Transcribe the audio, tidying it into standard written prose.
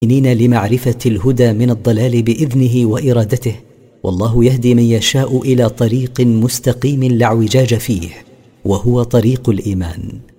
لمعرفة الهدى من الضلال بإذنه وإرادته، والله يهدي من يشاء إلى طريق مستقيم لا اعوجاج فيه، وهو طريق الإيمان.